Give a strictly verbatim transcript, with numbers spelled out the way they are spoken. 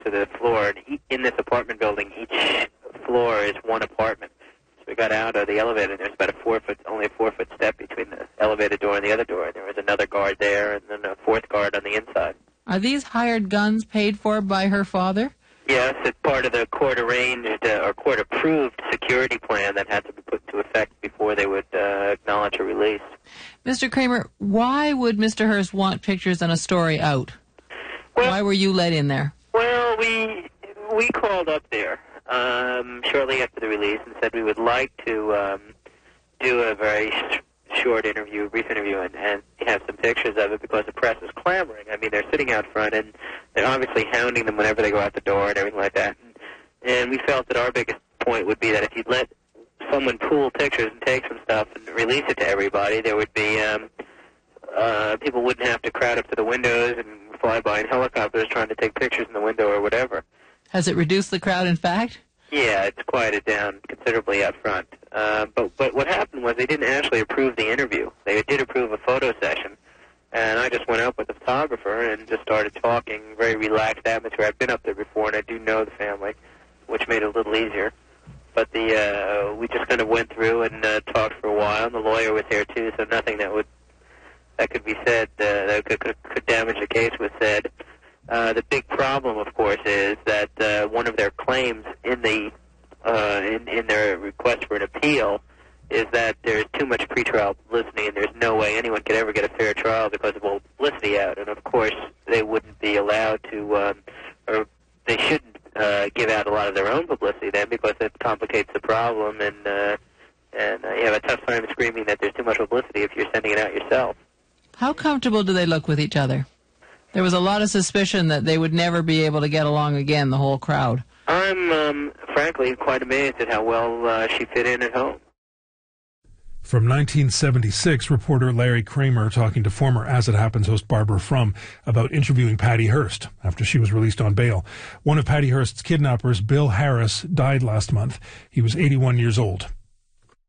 to the floor. And e- in this apartment building, each floor is one apartment. So we got out of the elevator, and there's about a four-foot, only a four-foot step between the elevator door and the other door. And there was another guard there, and then a fourth guard on the inside. Are these hired guns paid for by her father? Yes, it's part of the court-arranged uh, or court-approved security plan that had to be put into effect before they would uh, acknowledge a release. Mister Kramer, why would Mister Hearst want pictures and a story out? Well, why were you let in there? Well, we we called up there um, shortly after the release and said we would like to um, do a very sh- short interview, brief interview, and, and have some pictures of it because the press is clamoring. I mean, they're sitting out front, and they're obviously hounding them whenever they go out the door and everything like that. And, and we felt that our biggest point would be that if you'd let someone pool pictures and take some stuff and release it to everybody, there would be um, uh, people wouldn't have to crowd up to the windows and fly by in helicopters trying to take pictures in the window or whatever. Has it reduced the crowd, in fact? Yeah, it's quieted down considerably out front. Uh, but but what happened was they didn't actually approve the interview. They did approve a photo session, and I just went up with the photographer and just started talking, very relaxed atmosphere. I've been up there before, and I do know the family, which made it a little easier. But the uh, we just kind of went through and uh, talked for a while, and the lawyer was there too, so nothing that would that could be said uh, that could, could, could damage the case was said. Uh, the big problem, of course, is that uh, one of their claims in the uh, in, in their request for an appeal is that there's too much pretrial publicity, and there's no way anyone could ever get a fair trial because of all the publicity out. And of course, they wouldn't be allowed to, um, or they shouldn't uh, give out a lot of their own publicity then, because it complicates the problem, and uh, and uh, you have a tough time screaming that there's too much publicity if you're sending it out yourself. How comfortable do they look with each other? There was a lot of suspicion that they would never be able to get along again, the whole crowd. I'm, um, frankly, quite amazed at how well uh, she fit in at home. From nineteen seventy-six, reporter Larry Kramer talking to former As It Happens host Barbara Frum about interviewing Patty Hearst after she was released on bail. One of Patty Hearst's kidnappers, Bill Harris, died last month. He was eighty-one years old.